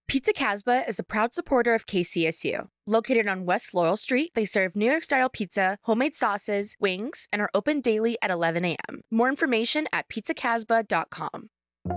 Pizza Casbah is a proud supporter of KCSU. Located on West Laurel Street, they serve New York-style pizza, homemade sauces, wings, and are open daily at 11 a.m. More information at pizzacasbah.com.